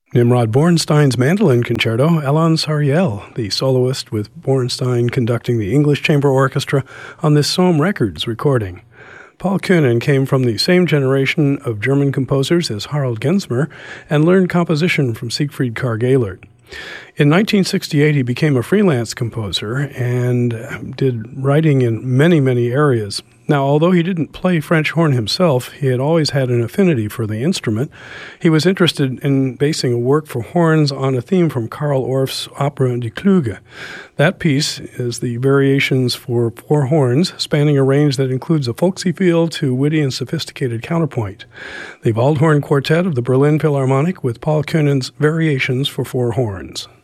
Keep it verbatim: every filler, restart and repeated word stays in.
Nimrod Bornstein's Mandolin Concerto, Alon Sariel, the soloist, with Bornstein conducting the English Chamber Orchestra on this Sohm Records recording. Paul Koenen came from the same generation of German composers as Harald Gensmer and learned composition from Siegfried Karg-Elert. In nineteen sixty-eight, he became a freelance composer and did writing in many, many areas. Now, although he didn't play French horn himself, he had always had an affinity for the instrument. He was interested in basing a work for horns on a theme from Carl Orff's opera Die Kluge. That piece is the variations for four horns, spanning a range that includes a folksy feel to witty and sophisticated counterpoint. The Waldhorn Quartet of the Berlin Philharmonic with Paul Koenen's Variations for Four Horns.